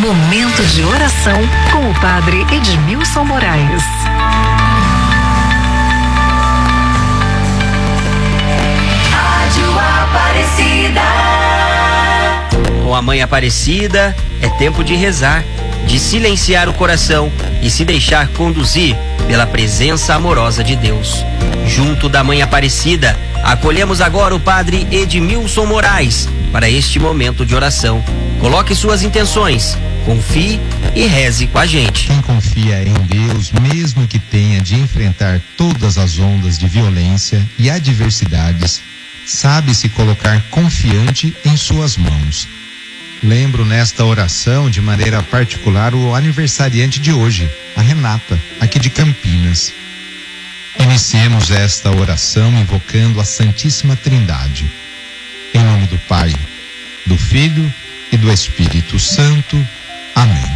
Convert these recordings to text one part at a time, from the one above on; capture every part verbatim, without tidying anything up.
Momento de oração com o Padre Edmilson Moraes. Rádio Aparecida. Com a Mãe Aparecida, é tempo de rezar, de silenciar o coração e se deixar conduzir pela presença amorosa de Deus. Junto da Mãe Aparecida, acolhemos agora o Padre Edmilson Moraes para este momento de oração. Coloque suas intenções, confie e reze com a gente. Quem confia em Deus, mesmo que tenha de enfrentar todas as ondas de violência e adversidades, sabe se colocar confiante em suas mãos. Lembro nesta oração de maneira particular o aniversariante de hoje, a Renata, aqui de Campinas. Iniciemos esta oração invocando a Santíssima Trindade. Em nome do Pai, do Filho e do Espírito Santo. Amém.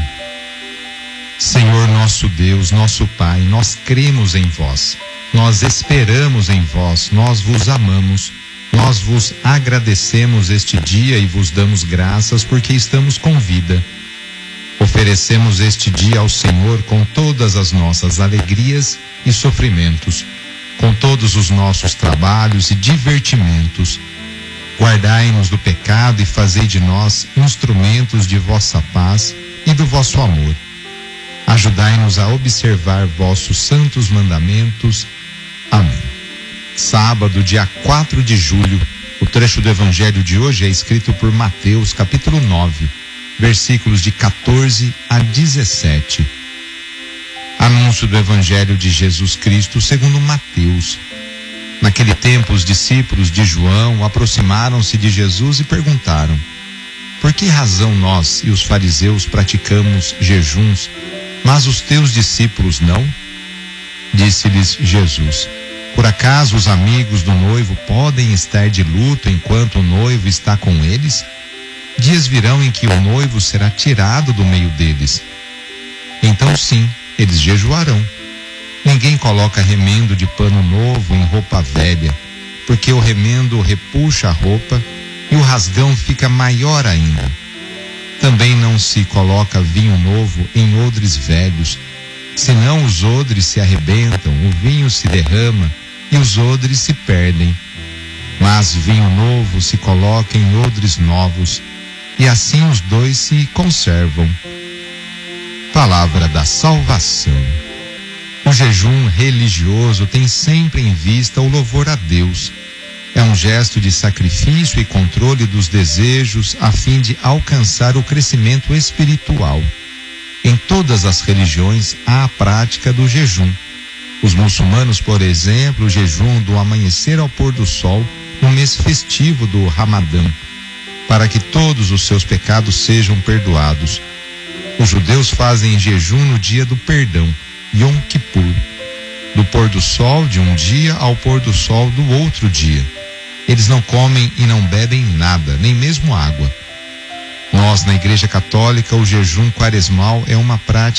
Senhor nosso Deus, nosso Pai, nós cremos em vós, nós esperamos em vós, nós vos amamos. Nós vos agradecemos este dia e vos damos graças porque estamos com vida. Oferecemos este dia ao Senhor com todas as nossas alegrias e sofrimentos, com todos os nossos trabalhos e divertimentos. Guardai-nos do pecado e fazei de nós instrumentos de vossa paz e do vosso amor. Ajudai-nos a observar vossos santos mandamentos. Amém. Sábado, dia quatro de julho, o trecho do Evangelho de hoje é escrito por Mateus, capítulo nove, versículos de quatorze a dezessete. Anúncio do Evangelho de Jesus Cristo segundo Mateus. Naquele tempo, os discípulos de João aproximaram-se de Jesus e perguntaram: por que razão nós e os fariseus praticamos jejuns, mas os teus discípulos não? Disse-lhes Jesus: por acaso os amigos do noivo podem estar de luto enquanto o noivo está com eles? Dias virão em que o noivo será tirado do meio deles. Então sim, eles jejuarão. Ninguém coloca remendo de pano novo em roupa velha, porque o remendo repuxa a roupa e o rasgão fica maior ainda. Também não se coloca vinho novo em odres velhos, senão os odres se arrebentam, o vinho se derrama e os odres se perdem. Mas vinho novo se coloca em odres novos, e assim os dois se conservam. Palavra da salvação. O jejum religioso tem sempre em vista o louvor a Deus. É um gesto de sacrifício e controle dos desejos a fim de alcançar o crescimento espiritual. Em todas as religiões há a prática do jejum. Os muçulmanos, por exemplo, jejum do amanhecer ao pôr do sol no mês festivo do Ramadã, para que todos os seus pecados sejam perdoados. Os judeus fazem jejum no dia do perdão, Yom Kippur, do pôr do sol de um dia ao pôr do sol do outro dia. Eles não comem e não bebem nada, nem mesmo água. Nós, na Igreja Católica, o jejum quaresmal é uma prática